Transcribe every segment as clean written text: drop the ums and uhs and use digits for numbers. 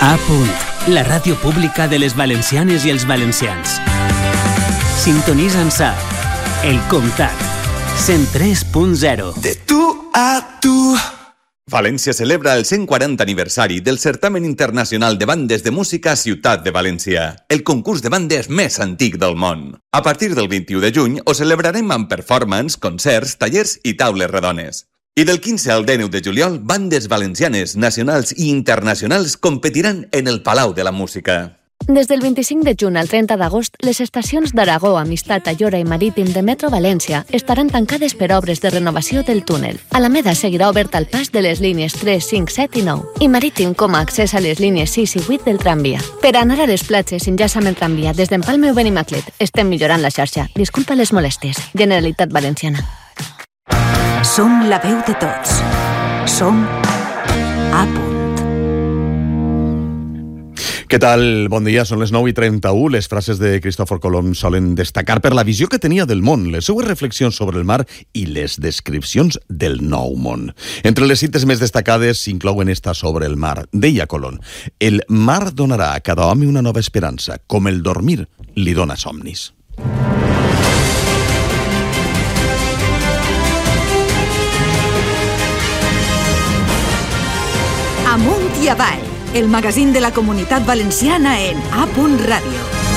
A punt, la ràdio pública de les valencianes i els valencians. Sintonitza'ns a El Comtat, 103.0. De tu a tu. València celebra el 140 aniversari del certamen internacional de bandes de música Ciutat de València, el concurs de bandes més antic del món. A partir del 21 de juny ho celebrarem amb performance, concerts, tallers i taules redones. I del 15 al 19 de juliol, bandes valencianes, nacionals i internacionals competiran en el Palau de la Música. Des del 25 de juny al 30 d'agost, les estacions d'Aragó, Amistat, Ayora i Marítim de Metro València estaran tancades per obres de renovació del túnel. Alameda seguirà obert al pas de les línies 3, 5, 7 i 9, i Marítim com a accés a les línies 6 i 8 del tramvia. Per anar a les platges, enllaça amb el tramvia des d'Empalme o Benimaclet. Estem millorant la xarxa. Disculpa les molèsties. Generalitat Valenciana. Som la veu de tots. Som A punt. Què tal? Bon dia, són les 9:31. Les frases de Cristòfor Colom solen destacar per la visió que tenia del món, les seues reflexions sobre el mar i les descripcions del nou món. Entre les cites més destacades s'inclouen esta sobre el mar. Deia Colom: el mar donarà a cada home una nova esperança, com el dormir li dona somnis. Amunt i avall, el magazín de la Comunitat Valenciana en A punt Ràdio.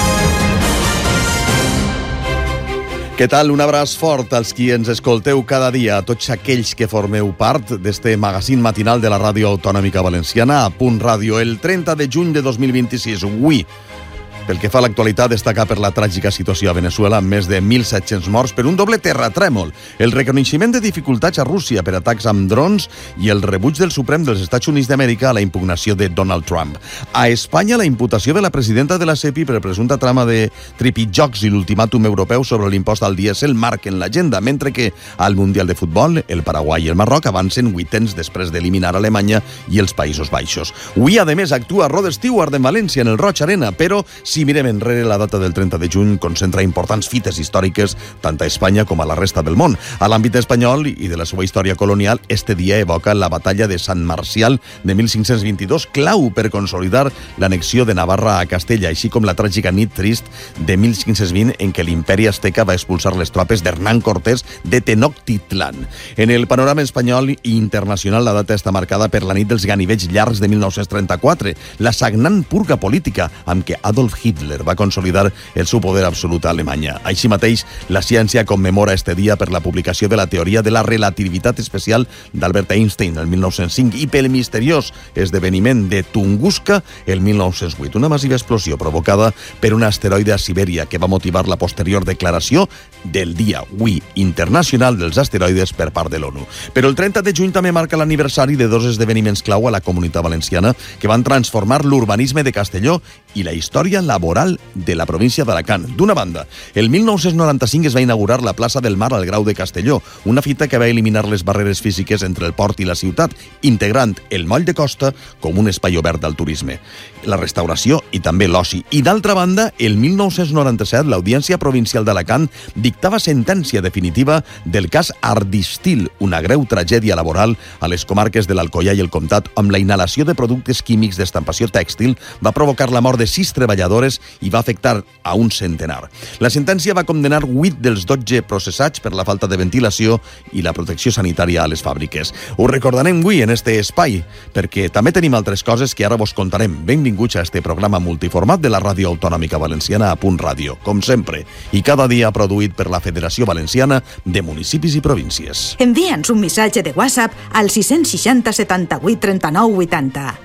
Què tal? Un abraç fort als qui ens escolteu cada dia, a tots aquells que formeu part d'este magazín matinal de la Ràdio Autonòmica Valenciana, A punt Ràdio, el 30 de juny de 2026. Avui, pel que fa a l'actualitat, destaca per la tràgica situació a Venezuela, amb més de 1.700 morts per un doble terratrèmol, el reconeixement de dificultats a Rússia per atacs amb drons i el rebuig del Suprem dels Estats Units d'Amèrica a la impugnació de Donald Trump. A Espanya, la imputació de la presidenta de la SEPI per presumpta trama de tripijocs i l'ultimàtum europeu sobre l'impost al dièsel marquen l'agenda, mentre que al Mundial de Futbol, el Paraguai i el Marroc avancen vuitens després d'eliminar Alemanya i els Països Baixos. Avui, a més, actua Rod Stewart en València, en el Roig Arena, però si mirem enrere, la data del 30 de juny concentra importants fites històriques tant a Espanya com a la resta del món. A l'àmbit espanyol i de la seva història colonial, este dia evoca la batalla de Sant Marcial de 1522, clau per consolidar l'anexió de Navarra a Castella, així com la tràgica nit trist de 1520 en què l'imperi azteca va expulsar les tropes d'Hernán Cortés de Tenochtitlán. En el panorama espanyol i internacional, la data està marcada per la nit dels ganivets llargs de 1934, la sagnant purga política amb què Adolf Hitler va consolidar el seu poder absolut a Alemanya. Així mateix, la ciència commemora este dia per la publicació de la teoria de la relativitat especial d'Albert Einstein el 1905 i pel misteriós esdeveniment de Tunguska el 1908, una massiva explosió provocada per un asteroide a Sibèria que va motivar la posterior declaració del Dia Avui Internacional dels Asteroides per part de l'ONU. Però el 30 de juny també marca l'aniversari de dos esdeveniments clau a la Comunitat Valenciana que van transformar l'urbanisme de Castelló i la història laboral de la província d'Alacant. D'una banda, el 1995 es va inaugurar la plaça del Mar al Grau de Castelló, una fita que va eliminar les barreres físiques entre el port i la ciutat, integrant el moll de costa com un espai obert al turisme, la restauració i també l'oci. I d'altra banda, el 1997 l'Audiència Provincial d'Alacant dictava sentència definitiva del cas Ardistil, una greu tragèdia laboral a les comarques de l'Alcoià i el Comtat, amb la inhalació de productes químics d'estampació tèxtil va provocar la mort de 6 treballadores i va afectar a un centenar. La sentència va condenar 8 dels 12 processats per la falta de ventilació i la protecció sanitària a les fàbriques. Ho recordarem avui en este espai, perquè també tenim altres coses que ara vos contarem. Benvinguts a este programa multiformat de la Ràdio Autonòmica Valenciana A punt Ràdio, com sempre, i cada dia produït per la Federació Valenciana de Municipis i Províncies. Envia'ns un missatge de WhatsApp al 660 78 39 80.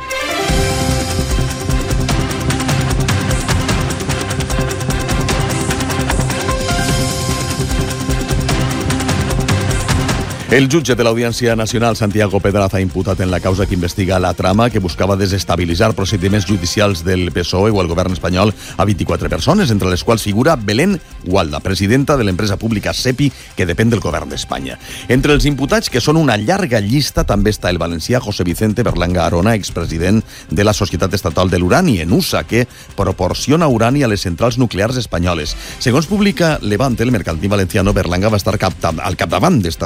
El jutge de l'Audiència Nacional, Santiago Pedraza, ha imputat en la causa que investiga la trama que buscava desestabilitzar procediments judicials del PSOE o el govern espanyol a 24 persones, entre les quals figura Belén Gualda, presidenta de l'empresa pública SEPI, que depèn del govern d'Espanya. Entre els imputats, que són una llarga llista, també està el valencià José Vicente Berlanga Arona, expresident de la Societat Estatal de l'Urani, ENUSA, que proporciona urani a les centrals nuclears espanyoles. Segons publica Levante, el mercantil valenciano, Berlanga va estar al capdavant d'esta societat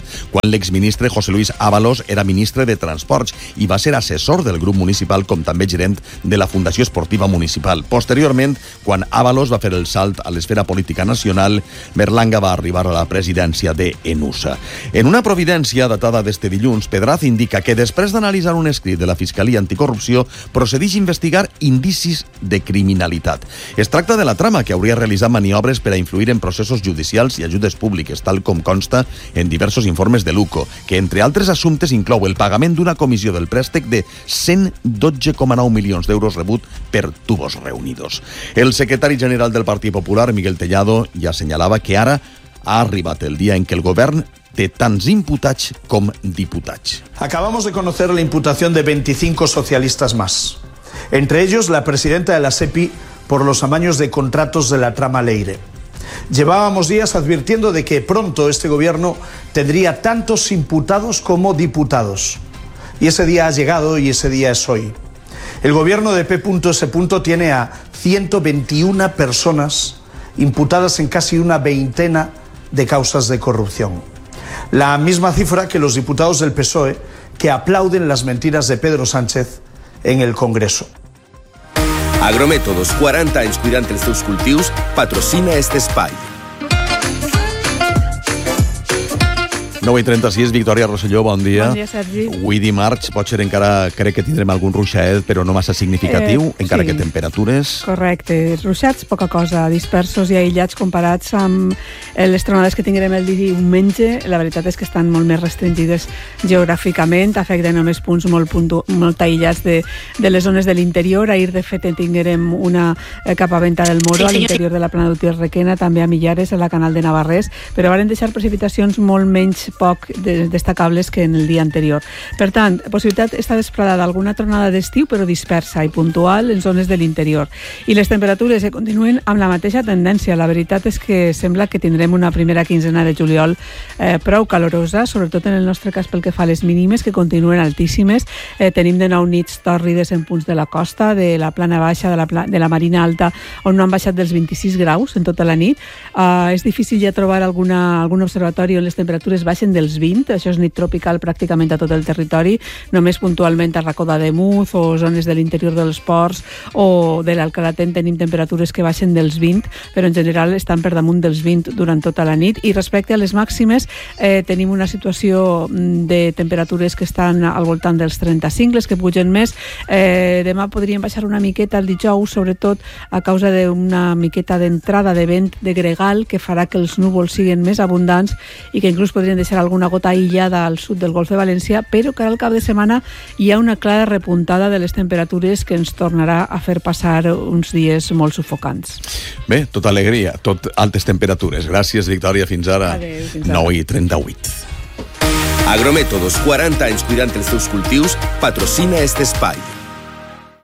quan l'exministre José Luis Ábalos era ministre de Transports i va ser assessor del grup municipal com també gerent de la Fundació Esportiva Municipal. Posteriorment, quan Ábalos va fer el salt a l'esfera política nacional, Berlanga va arribar a la presidència de Enusa. En una providència datada d'este dilluns, Pedraz indica que després d'analitzar un escrit de la Fiscalia Anticorrupció procedeix a investigar indicis de criminalitat. Es tracta de la trama que hauria realitzat maniobres per a influir en processos judicials i ajudes públiques, tal com consta en diversos informes de l'UCO, que entre altres assumptes inclou el pagament d'una comissió del préstec de 112,9 milions d'euros rebut per Tubos Reunidos. El secretari general del Partit Popular, Miguel Tellado, ja assenyalava que ara ha arribat el dia en què el govern té tants imputats com diputats. Acabamos de conocer la imputación de 25 socialistas más, entre ellos la presidenta de la SEPI por los amaños de contratos de la trama Leire. Llevábamos días advirtiendo de que pronto este gobierno tendría tantos imputados como diputados. Y ese día ha llegado y ese día es hoy. El gobierno de P.S. tiene a 121 personas imputadas en casi una veintena de causas de corrupción. La misma cifra que los diputados del PSOE que aplauden las mentiras de Pedro Sánchez en el Congreso. Agromètodos, 40 anys cuidant els teus cultius, patrocina este espai. 9:36, Victòria Rosselló, bon dia. Bon dia, Sergi. Avui dimarts, potser encara crec que tindrem algun ruixadet, però no massa significatiu, encara que temperatures... Correcte, ruixats, poca cosa, dispersos i aïllats comparats amb les tronades que tinguem el diumenge. La veritat és que estan molt més restringides geogràficament, afecten només punts molt aïllats de les zones de l'interior. Ahir, de fet, tinguérem una cap a Venta del Moro, a l'interior de la plana d'Utiel-Requena, també a Millares, a la Canal de Navarrés, però van deixar precipitacions molt menys poc destacables que en el dia anterior. Per tant, possibilitat esta vesprada d'alguna tronada d'estiu, però dispersa i puntual en zones de l'interior. I les temperatures continuen amb la mateixa tendència. La veritat és que sembla que tindrem una primera quinzena de juliol prou calorosa, sobretot en el nostre cas pel que fa a les mínimes, que continuen altíssimes. Tenim de nou nits tòrrides en punts de la costa, de la plana baixa, de la Marina Alta, on no han baixat dels 26 graus en tota la nit. És difícil ja trobar algun observatori on les temperatures baixen dels 20, això és nit tropical pràcticament a tot el territori, només puntualment a Racó d'Ademuz o zones de l'interior dels ports o de l'Alcalatén tenim temperatures que baixen dels 20, però en general estan per damunt dels 20 durant tota la nit. I respecte a les màximes, tenim una situació de temperatures que estan al voltant dels 35, les que pugen més. Demà podrien baixar una miqueta el dijous, sobretot a causa d'una miqueta d'entrada de vent de gregal que farà que els núvols siguin més abundants i que inclús podrien deixar alguna gota aïllada al sud del Golf de València, però que ara al cap de setmana hi ha una clara repuntada de les temperatures que ens tornarà a fer passar uns dies molt sufocants. Bé, tot alegria, tot altes temperatures. Gràcies, Victòria, fins ara. Adéu, fins ara. 9:38. Agromètodos, 40 anys cuidant els teus cultius, patrocina este espai.